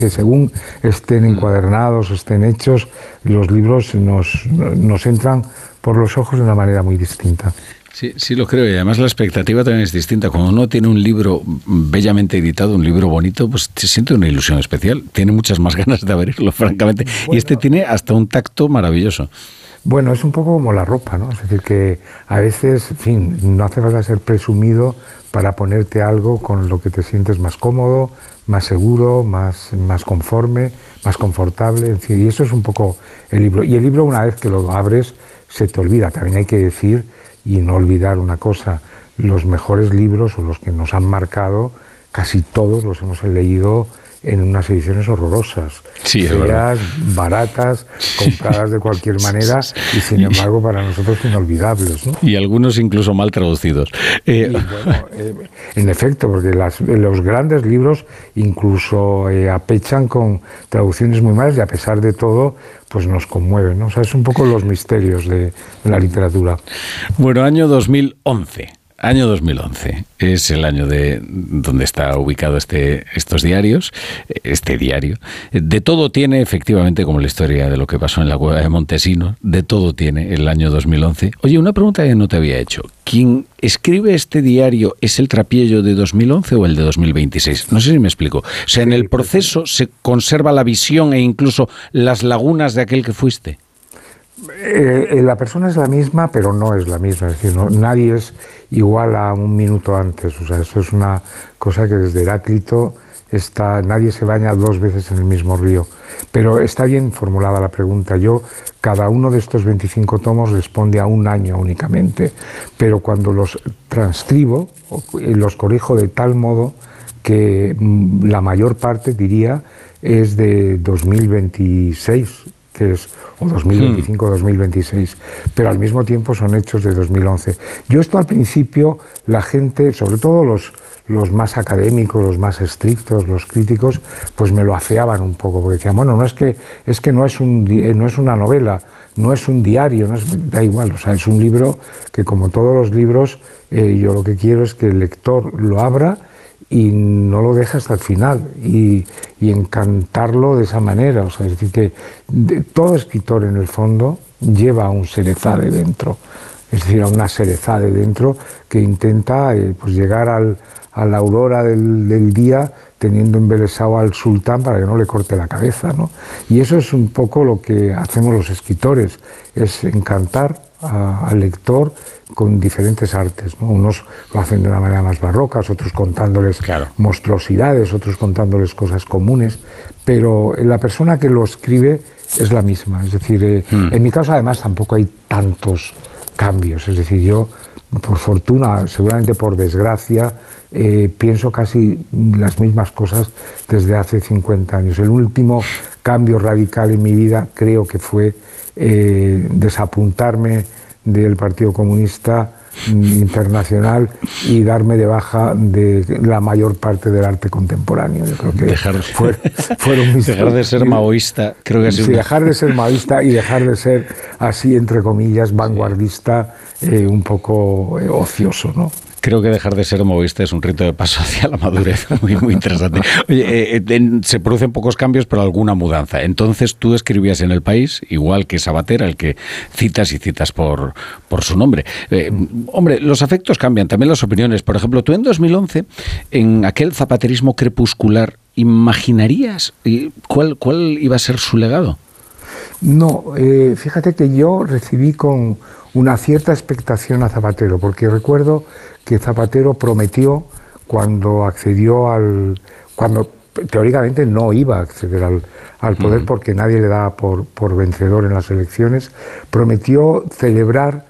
que según estén encuadernados, estén hechos, los libros nos entran por los ojos de una manera muy distinta. Sí, sí lo creo, y además la expectativa también es distinta. Cuando uno tiene un libro bellamente editado, un libro bonito, pues se siente una ilusión especial. Tiene muchas más ganas de abrirlo, francamente. Bueno, y este tiene hasta un tacto maravilloso. Bueno, es un poco como la ropa, ¿no? Es decir, que a veces, en fin, no hace falta ser presumido para ponerte algo con lo que te sientes más cómodo, más seguro, más conforme, más confortable, en fin, y eso es un poco el libro. Y el libro, una vez que lo abres, se te olvida. También hay que decir, y no olvidar una cosa, los mejores libros o los que nos han marcado, casi todos los hemos leído en unas ediciones horrorosas, sí, feas, baratas, compradas de cualquier manera y sin embargo para nosotros inolvidables, ¿no? Y algunos incluso mal traducidos. En efecto, porque los grandes libros incluso apechan con traducciones muy malas y a pesar de todo pues nos conmueven, ¿no? O sea, es un poco los misterios de la literatura. Bueno, año 2011. Año 2011 es el año donde está ubicado estos diarios, este diario. De todo tiene, efectivamente, como la historia de lo que pasó en la cueva de Montesinos, de todo tiene el año 2011. Oye, una pregunta que no te había hecho. ¿Quién escribe este diario es el Trapiello de 2011 o el de 2026? No sé si me explico. O sea, en el proceso se conserva la visión e incluso las lagunas de aquel que fuiste. La persona es la misma, pero no es la misma. Es decir, nadie es igual a un minuto antes. O sea, eso es una cosa que desde Heráclito nadie se baña 2 veces en el mismo río. Pero está bien formulada la pregunta. Cada uno de estos 25 tomos responde a un año únicamente. Pero cuando los transcribo, los corrijo de tal modo que la mayor parte, diría, es de 2026, que es o 2025 o 2026, pero al mismo tiempo son hechos de 2011. Yo esto al principio, la gente, sobre todo los más académicos, los más estrictos, los críticos, pues me lo afeaban un poco, porque decían, bueno, es que no es una novela, no es un diario, da igual, o sea, es un libro que como todos los libros, yo lo que quiero es que el lector lo abra y no lo deja hasta el final y encantarlo de esa manera. O sea, es decir, que todo escritor en el fondo lleva a un Sherezade dentro, es decir, a una Sherezade dentro que intenta pues llegar a la aurora del día teniendo embelesado al sultán para que no le corte la cabeza, ¿no? Y eso es un poco lo que hacemos los escritores, es encantar al lector con diferentes artes, ¿no? Unos lo hacen de una manera más barroca, otros contándoles monstruosidades, otros contándoles cosas comunes, pero la persona que lo escribe es la misma. Es decir, en mi caso además tampoco hay tantos cambios, es decir, yo por fortuna, seguramente por desgracia, pienso casi las mismas cosas desde hace 50 años. El último cambio radical en mi vida creo que fue desapuntarme del Partido Comunista Internacional y darme de baja de la mayor parte del arte contemporáneo. Yo creo que fueron mis... Dejar de ser maoísta, creo que sí, dejar de ser maoísta y dejar de ser así, entre comillas, vanguardista, un poco ocioso, ¿no? Creo que dejar de ser maoísta es un rito de paso hacia la madurez muy, muy interesante. Oye, se producen pocos cambios, pero alguna mudanza. Entonces tú escribías en El País, igual que Sabater, al que citas y citas por su nombre. Hombre, los afectos cambian, también las opiniones. Por ejemplo, tú en 2011, en aquel zapaterismo crepuscular, ¿imaginarías cuál iba a ser su legado? No, fíjate que yo recibí con una cierta expectación a Zapatero, porque recuerdo que Zapatero prometió cuando teóricamente no iba a acceder al poder porque nadie le daba por vencedor en las elecciones, prometió celebrar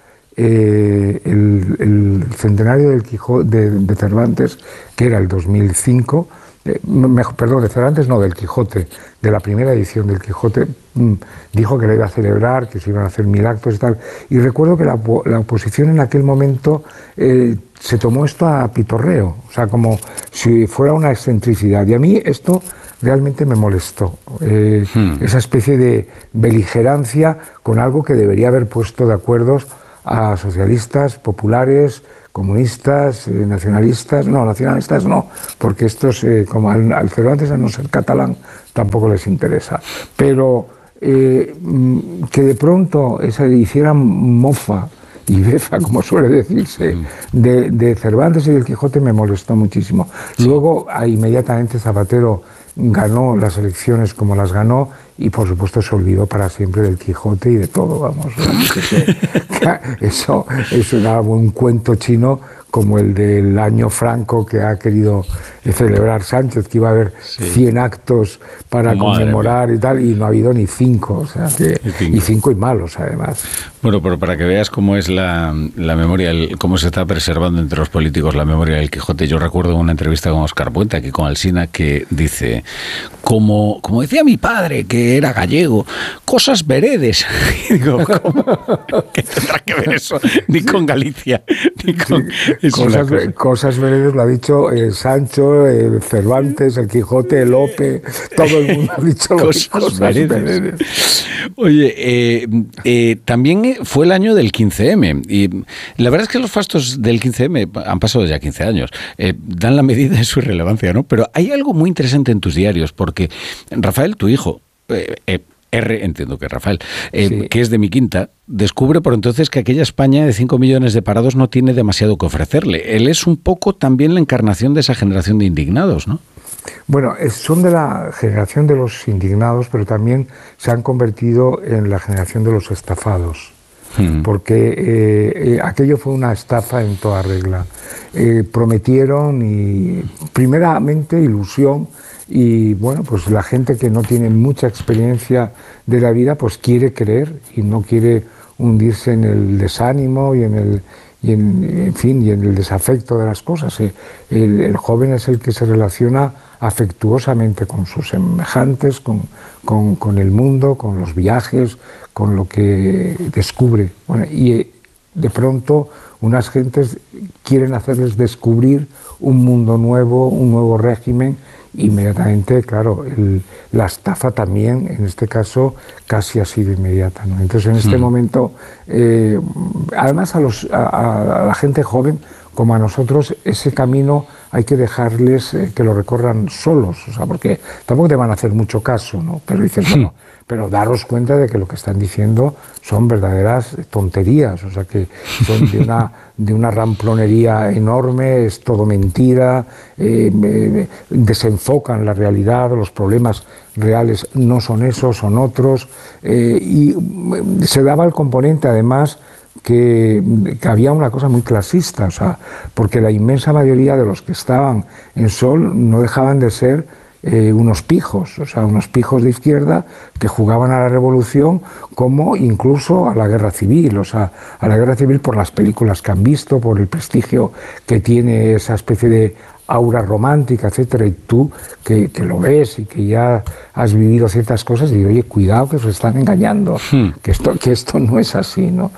el centenario del Quijote de Cervantes, que era el 2005, de Cervantes no, del Quijote, de la primera edición del Quijote, dijo que la iba a celebrar, que se iban a hacer 1000 actos y tal. Y recuerdo que la oposición en aquel momento se tomó esto a pitorreo, o sea, como si fuera una excentricidad. Y a mí esto realmente me molestó, esa especie de beligerancia con algo que debería haber puesto de acuerdo a socialistas, populares, comunistas, nacionalistas no, porque estos, como al Cervantes, a no ser catalán, tampoco les interesa. Pero que de pronto hicieran mofa y befa, como suele decirse, de Cervantes y del Quijote me molestó muchísimo. Luego, inmediatamente Zapatero ganó las elecciones como las ganó y por supuesto se olvidó para siempre del Quijote y de todo, vamos. Eso era un cuento chino como el del año franco que ha querido celebrar Sánchez, que iba a haber 100 actos para conmemorar y tal, y no ha habido ni 5, o sea que, y 5 y malos además. Bueno, pero para que veas cómo es la memoria, cómo se está preservando entre los políticos la memoria del Quijote, yo recuerdo una entrevista con Óscar Puente, aquí con Alsina, que dice, como decía mi padre, que era gallego, cosas veredes. Y digo, ¿cómo? ¿Qué tendrá que ver eso? Ni con Galicia, ni con... Cosas veredes lo ha dicho Sancho, Cervantes, el Quijote, Lope, todo el mundo ha dicho cosas veredes. Oye, también fue el año del 15M y la verdad es que los fastos del 15M han pasado ya 15 años, dan la medida de su irrelevancia, ¿no? Pero hay algo muy interesante en tus diarios porque Rafael, tu hijo, entiendo que Rafael, sí, que es de mi quinta, descubre por entonces que aquella España de 5 millones de parados no tiene demasiado que ofrecerle. Él es un poco también la encarnación de esa generación de indignados, ¿no? Bueno, son de la generación de los indignados, pero también se han convertido en la generación de los estafados. Porque aquello fue una estafa en toda regla. Prometieron y primeramente ilusión y bueno, pues la gente que no tiene mucha experiencia de la vida pues quiere creer y no quiere hundirse en el desánimo y en el desafecto de las cosas. El joven es el que se relaciona afectuosamente con sus semejantes, con el mundo, con los viajes, con lo que descubre. Bueno, y de pronto unas gentes quieren hacerles descubrir un mundo nuevo, un nuevo régimen. Inmediatamente, claro, la estafa también, en este caso, casi ha sido inmediata, ¿no? Entonces, en este momento, además a la gente joven, como a nosotros, ese camino hay que dejarles que lo recorran solos, o sea, porque tampoco te van a hacer mucho caso, ¿no? Pero dices, bueno, pero daros cuenta de que lo que están diciendo son verdaderas tonterías, o sea, que son de una ramplonería enorme, es todo mentira, desenfocan la realidad, los problemas reales no son esos, son otros, y se daba el componente, además, que había una cosa muy clasista, o sea, porque la inmensa mayoría de los que estaban en Sol no dejaban de ser unos pijos, o sea, unos pijos de izquierda que jugaban a la revolución como incluso a la guerra civil, o sea, a la guerra civil por las películas que han visto, por el prestigio que tiene esa especie de aura romántica, etcétera, y tú que lo ves y que ya has vivido ciertas cosas, y digo, oye, cuidado que os están engañando, que esto no es así, ¿no?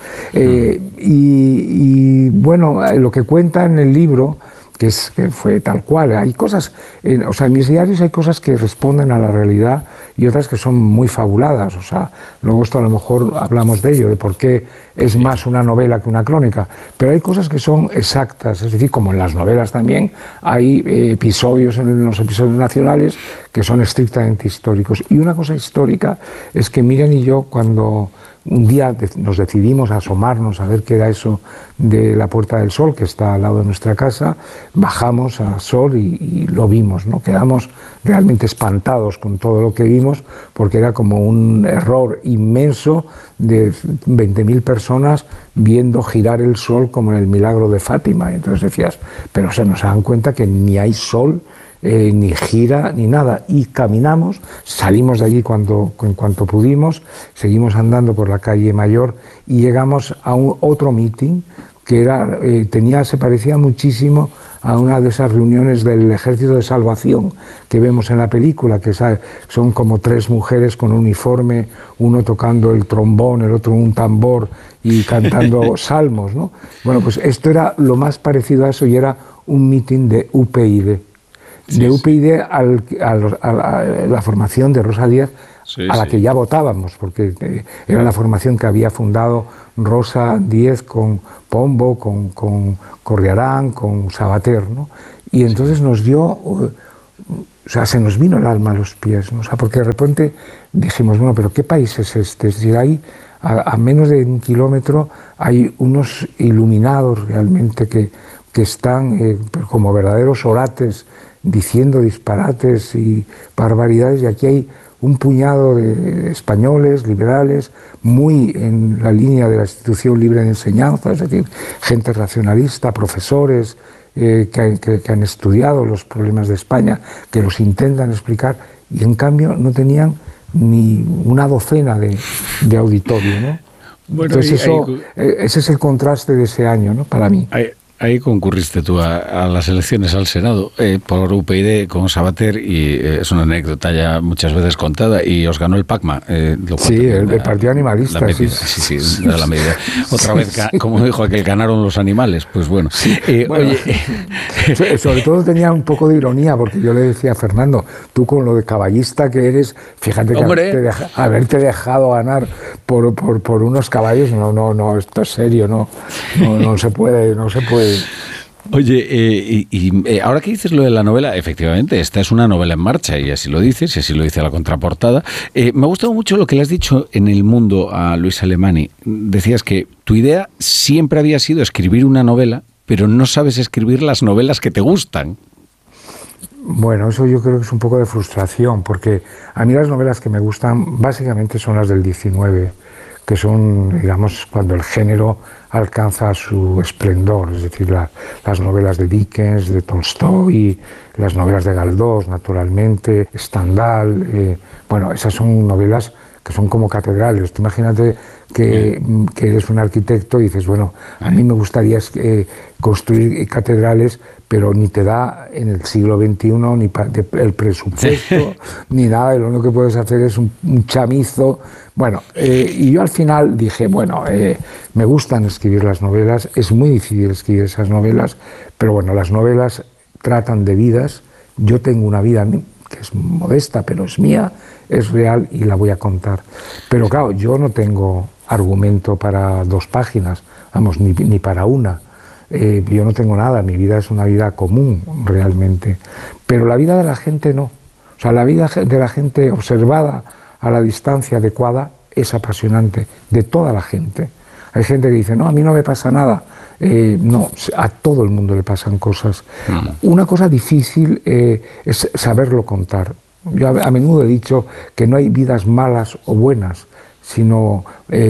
Y bueno, lo que cuenta en el libro, que fue tal cual, hay cosas, o sea, en mis diarios hay cosas que responden a la realidad y otras que son muy fabuladas, o sea, luego esto a lo mejor hablamos de ello, de por qué es más una novela que una crónica, pero hay cosas que son exactas, es decir, como en las novelas también, hay episodios en los episodios nacionales que son estrictamente históricos. Y una cosa histórica es que Miriam y yo, cuando un día nos decidimos a asomarnos a ver qué era eso de la Puerta del Sol, que está al lado de nuestra casa, bajamos a Sol y lo vimos, ¿no? Quedamos realmente espantados con todo lo que vimos, porque era como un error inmenso de 20.000 personas viendo girar el Sol como en el milagro de Fátima. Y entonces decías, pero se nos dan cuenta que ni hay sol, ni gira, ni nada. Y caminamos, salimos de allí en cuanto pudimos, seguimos andando por la calle Mayor y llegamos a otro meeting que se parecía muchísimo a una de esas reuniones del Ejército de Salvación que vemos en la película, que son como 3 mujeres con uniforme, uno tocando el trombón, el otro un tambor y cantando salmos, ¿no? Bueno, pues esto era lo más parecido a eso y era un meeting de UPyD. de UPyD a la formación de Rosa Díez, a la que ya votábamos, porque era la formación que había fundado Rosa Díez con Pombo, con Corriarán, con Sabater, ¿no? Y entonces nos dio, o sea, se nos vino el alma a los pies, ¿no? O sea, porque de repente dijimos, bueno, pero ¿qué país es este? Es decir, ahí a menos de 1 kilómetro hay unos iluminados realmente que están como verdaderos orates diciendo disparates y barbaridades, y aquí hay un puñado de españoles, liberales, muy en la línea de la institución libre de enseñanza, es decir, gente racionalista, profesores que han estudiado los problemas de España, que los intentan explicar, y en cambio no tenían ni una docena de auditorio, ¿no? Bueno, entonces ese es el contraste de ese año, ¿no? Para mí. Ahí concurriste tú a las elecciones al Senado por UPyD con Sabater, y es una anécdota ya muchas veces contada, y os ganó el PACMA. Sí, el Partido Animalista. Sí, de la medida. Otra vez, como dijo aquel, ganaron los animales. Pues bueno. Bueno, oye, sobre todo tenía un poco de ironía, porque yo le decía a Fernando, tú con lo de caballista que eres, fíjate que haberte dejado ganar por unos caballos, no, esto es serio, no se puede. Oye, ahora que dices lo de la novela, efectivamente, esta es una novela en marcha, y así lo dices, y así lo dice la contraportada. Me ha gustado mucho lo que le has dicho en El Mundo a Luis Alemany. Decías que tu idea siempre había sido escribir una novela, pero no sabes escribir las novelas que te gustan. Bueno, eso yo creo que es un poco de frustración, porque a mí las novelas que me gustan básicamente son las del 19, que son, digamos, cuando el género alcanza su esplendor, es decir, las novelas de Dickens, de Tolstoy, las novelas de Galdós, naturalmente, Stendhal, bueno, esas son novelas que son como catedrales. Tú imagínate que eres un arquitecto y dices, bueno, a mí me gustaría construir catedrales, pero ni te da en el siglo XXI ni el presupuesto, ni nada, y lo único que puedes hacer es un chamizo. Bueno, y yo al final dije, bueno, me gustan escribir las novelas, es muy difícil escribir esas novelas, pero bueno, las novelas tratan de vidas. Yo tengo una vida que es modesta, pero es mía, es real, y la voy a contar. Pero claro, yo no tengo argumento para 2 páginas, vamos, ni para una. Yo no tengo nada, mi vida es una vida común realmente, pero la vida de la gente no. O sea, la vida de la gente observada a la distancia adecuada es apasionante, de toda la gente. Hay gente que dice, no, a mí no me pasa nada. No, a todo el mundo le pasan cosas. Una cosa difícil es saberlo contar. Yo a menudo he dicho que no hay vidas malas o buenas, sino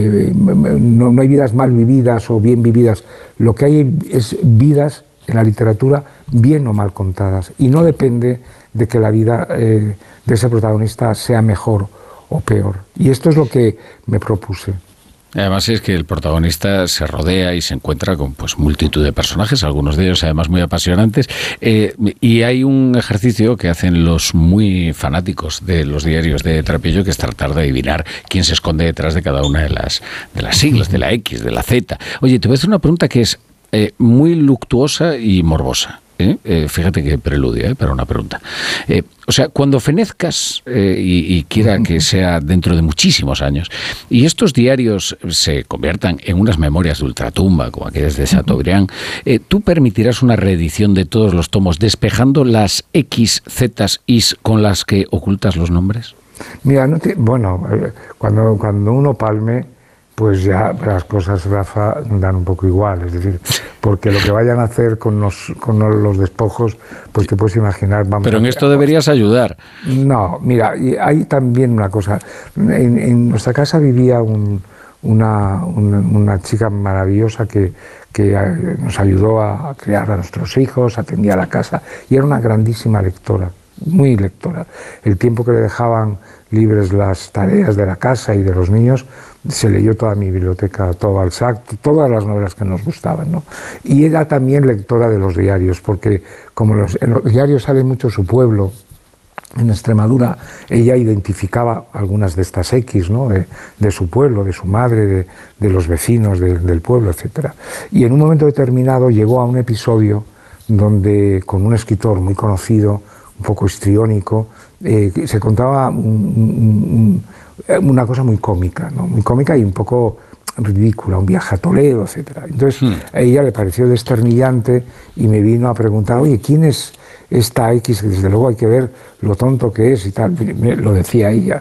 no hay vidas mal vividas o bien vividas. Lo que hay es vidas en la literatura bien o mal contadas, y no depende de que la vida de ese protagonista sea mejor o peor. Y esto es lo que me propuse. Además es que el protagonista se rodea y se encuentra con pues multitud de personajes, algunos de ellos además muy apasionantes, y hay un ejercicio que hacen los muy fanáticos de los diarios de Trapello, que es tratar de adivinar quién se esconde detrás de cada una de las siglas, de la X, de la Z. Oye, te voy a hacer una pregunta que es muy luctuosa y morbosa. Fíjate qué preludio para una pregunta. O sea, cuando fenezcas, y quiera que sea dentro de muchísimos años, y estos diarios se conviertan en unas memorias de ultratumba, como aquellas de Chateaubriand, ¿tú permitirás una reedición de todos los tomos despejando las X, Z, Is con las que ocultas los nombres? Mira, cuando uno palme, pues ya las cosas, Rafa, dan un poco igual, es decir, porque lo que vayan a hacer con los despojos, pues te puedes imaginar. Pero en esto deberías ayudar. No, mira, y hay también una cosa. En nuestra casa vivía una chica maravillosa que nos ayudó a criar a nuestros hijos, atendía la casa, y era una grandísima lectora, muy lectora. El tiempo que le dejaban libres las tareas de la casa y de los niños, se leyó toda mi biblioteca, todo Balzac, todas las novelas que nos gustaban, ¿no? Y era también lectora de los diarios, porque como en los diarios sale mucho su pueblo, en Extremadura, ella identificaba algunas de estas X, ¿no? de su pueblo, de su madre, de los vecinos del pueblo, etc. Y en un momento determinado llegó a un episodio donde, con un escritor muy conocido, poco histriónico, se contaba una cosa muy cómica, ¿no? Muy cómica y un poco ridícula, un viaje a Toledo, etc. Entonces a ella le pareció desternillante y me vino a preguntar, oye, ¿quién es esta X? Que desde luego hay que ver lo tonto que es y tal. Lo decía ella.